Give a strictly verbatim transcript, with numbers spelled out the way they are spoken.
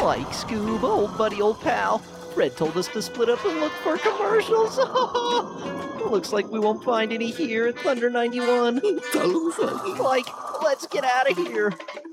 Like Scoob, old buddy, old pal. Fred told us to split up and look for commercials. Looks like we won't find any here at Thunder ninety-one. Tell him, Fred. Like, let's get out of here.